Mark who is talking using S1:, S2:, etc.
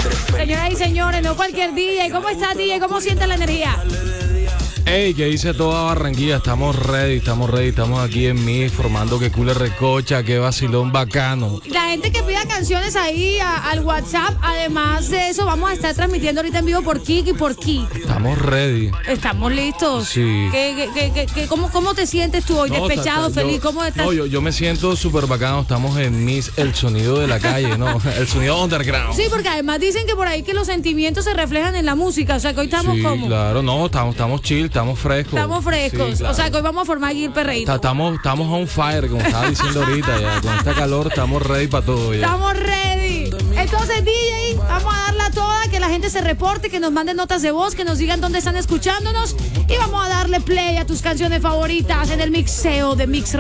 S1: Señoras y señores, no cualquier DJ. ¿Cómo está, DJ? ¿Cómo siente la energía?
S2: Hey, ¿qué dice toda Barranquilla? Estamos ready, estamos aquí en mí formando que cule recocha, que vacilón bacano.
S1: La gente que pida canciones ahí al WhatsApp, además de eso, vamos a estar transmitiendo ahorita en vivo por Kik y por Kik.
S2: Estamos ready.
S1: ¿Estamos listos?
S2: Sí.
S1: ¿Cómo te sientes tú hoy? ¿Despechado, feliz? ¿Cómo estás?
S2: No, yo me siento súper bacano. Estamos en el sonido de la calle, ¿no? El sonido underground.
S1: Sí, porque además dicen que por ahí que los sentimientos se reflejan en la música. O sea, que hoy estamos como...
S2: claro, no, estamos chill, estamos frescos.
S1: Estamos frescos.
S2: Sí, claro.
S1: O sea, que hoy vamos a formar aquí el perreíto.
S2: Estamos on fire, como estaba diciendo ahorita. Ya. Con esta calor estamos ready para todo. Ya.
S1: Estamos ready. Entonces, DJ, vamos a darla toda, que la gente se reporte, que nos manden notas de voz, que nos digan dónde están escuchándonos. Y vamos a darle play a tus canciones favoritas en el mixeo de Mix